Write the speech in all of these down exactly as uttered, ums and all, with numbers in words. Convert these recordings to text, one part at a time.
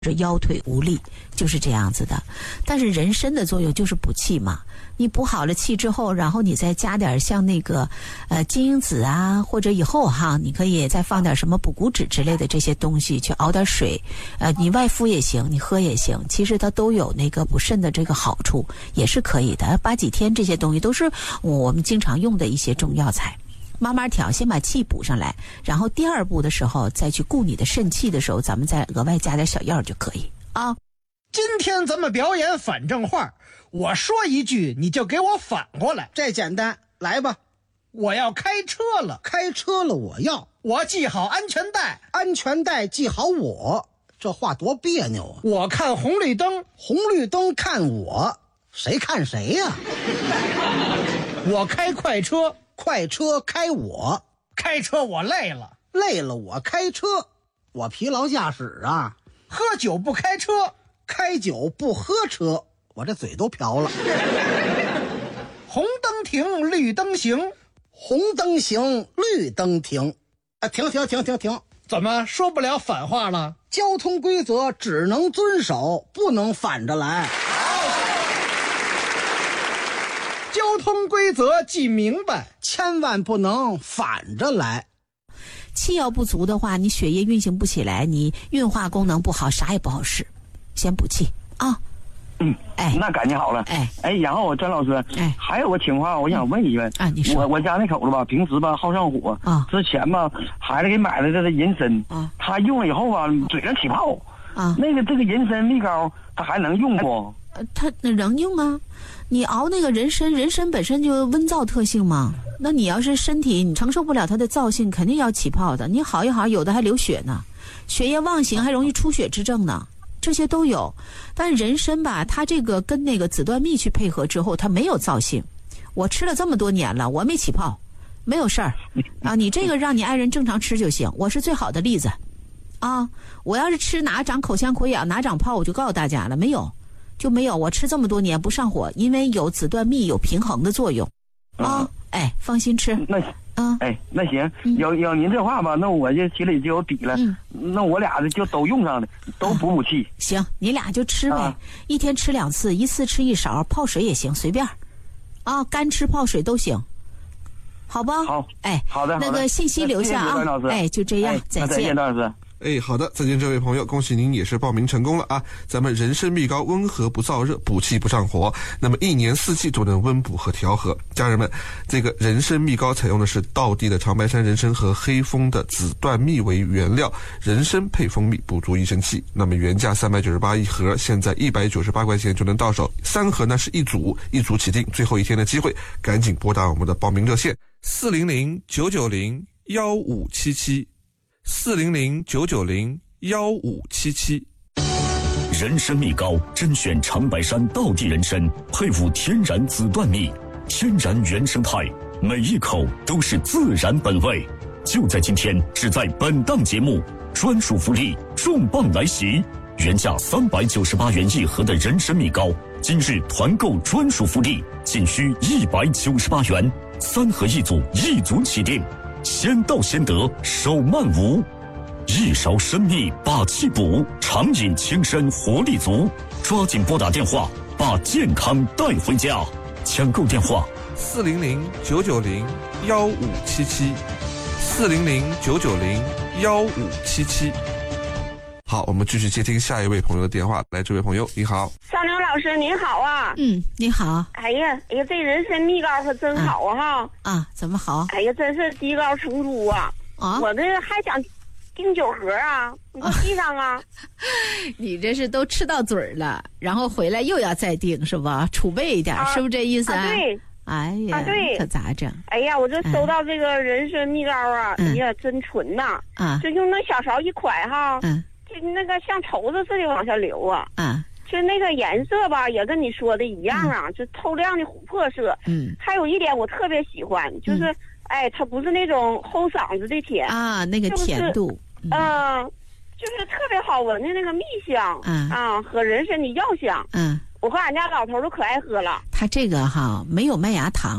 者腰腿无力，就是这样子的。但是人参的作用就是补气嘛，你补好了气之后，然后你再加点像那个呃金银子啊，或者以后哈，你可以再放点什么补骨脂之类的这些东西，去熬点水，呃，你外敷也行，你喝也行，其实它都有那个补肾的这个好处，也是可以的。八几天这些东西都是我们经常用的一些中药材。慢慢调，先把气补上来，然后第二步的时候再去固你的肾气的时候，咱们再额外加点小药就可以啊。 今天咱们表演反正话，我说一句你就给我反过来， 这简单，来吧。 我要开车了， 开车了我要， 我系好安全带， 安全带系好我，这话多别扭啊。 我看红绿灯， 红绿灯看我，谁看谁呀、啊？ 我开快车， 快车开我， 开车我累了， 累了我开车，我疲劳驾驶啊。 喝酒不开车， 开酒不喝车，我这嘴都瓢了。 红灯停，绿灯行， 红灯行，绿灯停。啊，停停停停停！ 怎么说不了反话了？ 交通规则只能遵守，不能反着来。 交通规则记明白， 千万不能反着来。 气要不足的话，你血液运行不起来，你运化功能不好，啥也不好使。先补气啊。 嗯， 哎， 那感情好了。 哎哎，然后张老师， 哎， 还有个情况，我想问一问啊，你说， 我我家那口子吧，平时吧好上火啊， 之前吧孩子给买了这个人参啊， 他用了以后吧嘴上起泡啊， 那个这个人参蜜膏他还能用不？ 呃，它能用啊。你熬那个人参，人参本身就温燥特性嘛，那你要是身体你承受不了它的燥性，肯定要起泡的。你好一好，有的还流血呢，血液妄行，还容易出血之症呢，这些都有。但人参吧，它这个跟那个紫段蜜去配合之后，它没有燥性。我吃了这么多年了，我没起泡，没有事儿啊。你这个让你爱人正常吃就行，我是最好的例子啊。我要是吃哪长口腔溃疡，哪长泡，我就告诉大家了，没有。就没有，我吃这么多年不上火，因为有紫段蜜有平衡的作用啊、嗯！哎，放心吃。 那啊， 哎，那行， 嗯、 有有您这话吧，那我就心里就有底了。 嗯、 那我俩就都用上了，都补补气、 啊。行，你俩就吃呗、啊，一天吃两次，一次吃一勺，泡水也行，随便。啊，干吃泡水都行，好吧？ 好， 哎， 好的， 那个信息留下啊。哎，就这样， 哎、 再见， 再见，张老师。 哎，好的，再见，这位朋友，恭喜您也是报名成功了啊！咱们人参蜜膏温和不燥热，补气不上火，那么一年四季都能温补和调和。家人们，这个人参蜜膏采用的是道地的长白山人参和黑蜂的紫段蜜为原料，人参配蜂蜜补足一身气。那么原价三百九十八一盒，现在一百九十八块钱就能到手，三盒呢是一组，一组起订，最后一天的机会，赶紧拨打我们的报名热线四零零九九零幺五七七。四零零九九零幺五七七， 人参蜜膏甄选长白山道地人参，配伍天然紫段蜜，天然原生态，每一口都是自然本味。就在今天，只在本档节目，专属福利重磅来袭！原价三百九十八元一盒的人参蜜膏，今日团购专属福利，仅需一百九十八元，三盒一组，一组起订。先到先得，手慢无。一勺参蜜把气补，常饮轻身活力足。抓紧拨打电话，把健康带回家。抢购电话： 四零零九九零幺五七七，四零零九九零幺五七七。好，我们继续接听下一位朋友的电话。来，这位朋友，你好。 张玲老师，您好啊。 嗯，你好。 哎呀，哎呀，这人参蜜膏可真好啊哈。 啊，怎么好？ 哎呀，真是低高成珠啊。啊，我这还想订酒盒啊，你给我寄上啊。 你这是都吃到嘴了，然后回来又要再订是吧？储备一点，啊、是不是这意思啊？ 啊对。 哎呀， 啊对， 可咋整？ 哎呀，我这收到这个人参蜜膏啊，嗯、哎呀，真纯呐！啊，就用那小勺一㧟哈。嗯。那个像绸子似的往下流啊，啊，就那个颜色吧，也跟你说的一样啊，嗯、就透亮的琥珀色。嗯，还有一点我特别喜欢，就是，嗯、哎，它不是那种齁嗓子的甜啊，那个甜度， 嗯、呃，就是特别好闻的那个蜜香，嗯啊，和人参的药香，嗯，我和俺家老头都可爱喝了。 它这个哈没有麦芽糖。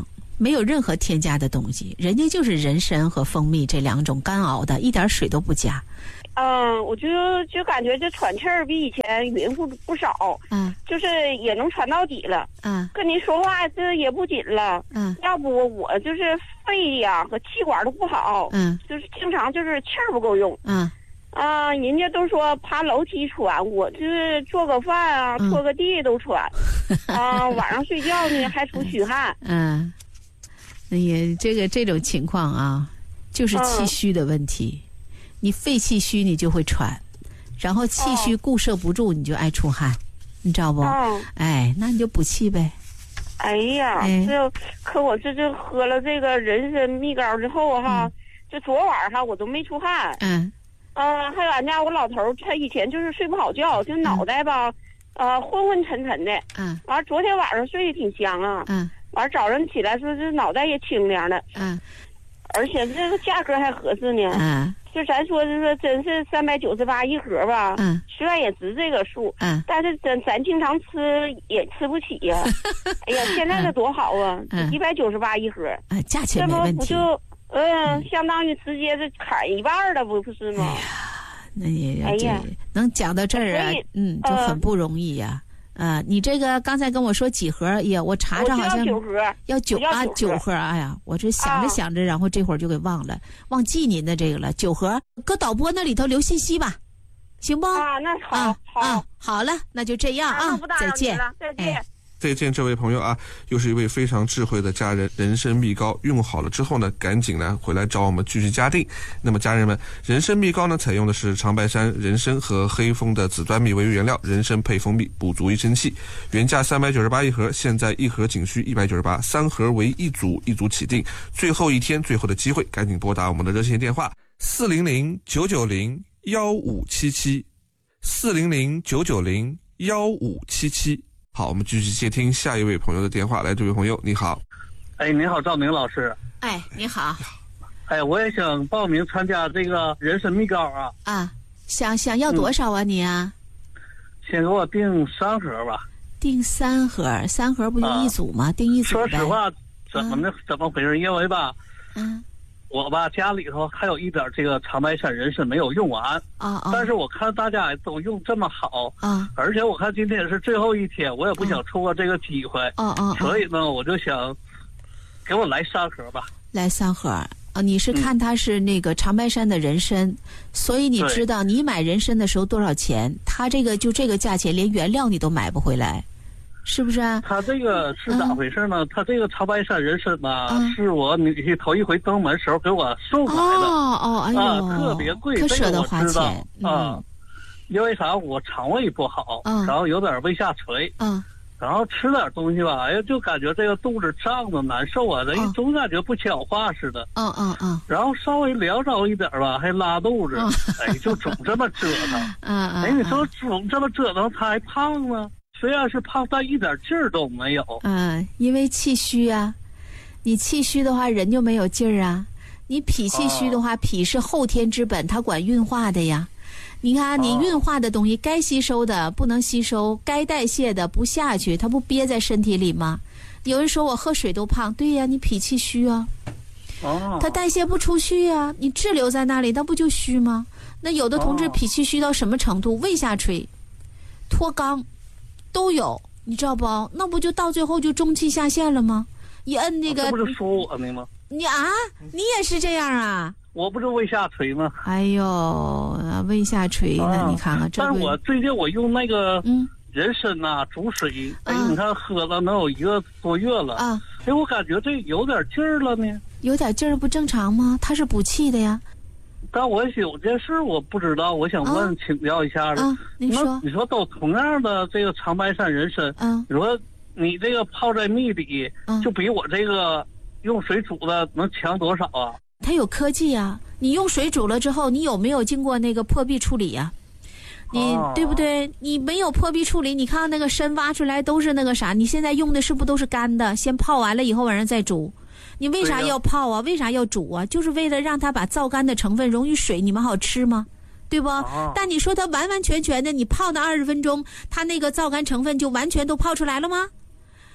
没有任何添加的东西，人家就是人参和蜂蜜这两种干熬的，一点水都不加。 嗯，我就就感觉这喘气儿比以前匀乎不少，嗯，就是也能喘到底了，嗯，跟您说话这也不紧了，嗯，要不我就是肺呀和气管都不好，嗯，就是经常就是气儿不够用，嗯，啊，人家都说爬楼梯喘，我就是做个饭啊， 嗯、 拖个地都喘，啊，晚上睡觉呢还出虚汗， 嗯，也这个这种情况啊，就是气虚的问题。嗯，你肺气虚，你就会喘，然后气虚固摄不住，你就爱出汗，你知道不？哦、哎，那你就补气呗。 哎呀，哎、这可我这就喝了这个人参蜜膏之后哈，嗯、就昨晚哈我都没出汗。嗯。嗯、呃，还有俺家我老头儿，他以前就是睡不好觉，就脑袋吧，嗯、呃昏昏沉沉的。嗯。完昨天晚上睡得挺香啊。嗯。完早上起来说这脑袋也清凉了。嗯。而且这个价格还合适呢。嗯。就咱说是说，真是三百九十八一盒吧，嗯，虽然也值这个数，嗯，但是咱咱经常吃也吃不起呀。哎呀，现在这多好啊，一百九十八一盒， 啊，价钱没问题， 这不不就嗯，相当于直接是砍一半了，不不是吗？ 哎呀，那也哎呀，能讲到这儿啊，嗯，就很不容易呀。啊，你这个刚才跟我说几盒也，我查查好像要九盒， 要九啊九盒。哎呀，我这想着想着，然后这会儿就给忘了，忘记您的这个了。九盒，搁导播那里头留信息吧，行不？ 啊，那好， 啊、好，啊，好了，那就这样啊，再见， 再见。哎再见，这位朋友啊，又是一位非常智慧的家人。人参蜜膏用好了之后呢，赶紧呢回来找我们继续加定。那么家人们，人参蜜膏呢采用的是长白山人参和黑蜂的紫端米为原料，人参配蜂蜜补足一身气。原价三百九十八一盒，现在一盒仅需一百九十八，三盒为一组，一组起订。最后一天，最后的机会，赶紧拨打我们的热线电话四零零九九零幺五七七四零零九九零幺五七七。好，我们继续接听下一位朋友的电话。来，这位朋友你好。 哎，你好，赵明老师。 哎，你好。 哎，我也想报名参加这个人参蜜膏啊。 啊，想想要多少啊、嗯、你啊？ 先给我订三盒吧。 订三盒，三盒不就一组吗？啊、订一组呗。 说实话，怎么呢？嗯、怎么回事？因为吧， 嗯。 我吧家里头还有一点这个长白山人参没有用完啊啊！但是我看大家都用这么好啊，而且我看今天是最后一天，我也不想错过这个机会啊啊！所以呢，我就想给我来三盒吧。 来三盒啊！你是看它是那个长白山的人参，嗯、所以你知道你买人参的时候多少钱？它这个就这个价钱，连原料你都买不回来。是不是啊？ 他这个是咋回事呢？嗯、他这个长白山人参吧，嗯、是我女婿头一回登门时候给我送来的。 哦哦，哎呦， 啊，特别贵， 可舍得花钱啊、嗯！因为啥？我肠胃不好，嗯、然后有点胃下垂，嗯，然后吃点东西吧，哎呀，就感觉这个肚子胀的难受啊，这、嗯、总感觉不消化似的。 嗯嗯嗯。 然后稍微凉着一点吧，还拉肚子，嗯、哎，就总这么折腾。 嗯嗯。 哎，你说总这么折腾，他还胖吗？虽然是胖，但一点劲儿都没有。 嗯，因为气虚啊，你气虚的话，人就没有劲儿啊。你脾气虚的话，脾是后天之本，它管运化的呀。你看，你运化的东西，该吸收的不能吸收，该代谢的不下去，它不憋在身体里吗？有人说我喝水都胖，对呀，你脾气虚啊。哦。它代谢不出去啊，你滞留在那里，那不就虚吗？那有的同志脾气虚到什么程度？胃下垂、脱肛。都有，你知道不？那不就到最后就中气下陷了吗？一摁那个， 这不是说我呢吗？ 你啊，你也是这样啊？ 我不是胃下垂吗？ 哎呦，胃下垂呢？啊、你看看这。 但是我最近我用那个人参呐、啊、煮水，哎，你看喝了能有一个多月了啊。哎，我感觉这有点劲儿了呢。 有点劲儿不正常吗？它是补气的呀。 但我有件事我不知道，我想问、啊、请教一下的。 啊，你说， 你说都同样的这个长白山人参，嗯，你说你这个泡在蜜里，嗯，就比我这个用水煮的能强多少啊？ 它有科技啊！你用水煮了之后，你有没有经过那个破壁处理呀、啊？你、哦、对不对？你没有破壁处理，你看看那个参挖出来都是那个啥，你现在用的是不是都是干的？先泡完了以后晚上再煮。你为啥要泡啊？为啥要煮啊？就是为了让它把皂苷的成分溶于水，你们好吃吗？对不？哦、但你说它完完全全的，你泡那二十分钟，它那个皂苷成分就完全都泡出来了吗？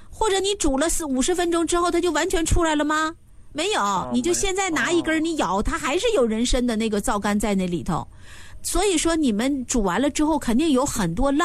或者你煮了四五十分钟之后，它就完全出来了吗？没有，哦、你就现在拿一根你咬，它还是有人参的那个皂苷在那里头。所以说你们煮完了之后，肯定有很多浪。